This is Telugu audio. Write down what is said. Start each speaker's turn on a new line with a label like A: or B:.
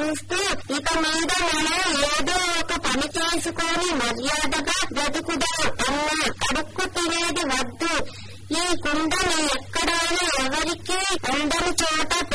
A: చూస్తూ ఇక మీద మనం ఏదో ఒక పని చేసుకొని మర్యాదగా బ్రతుకుదాం అన్నా. అడుక్కు తినేది వద్దు. ఈ కుండని ఎక్కడైనా ఎవరికి అందని చోట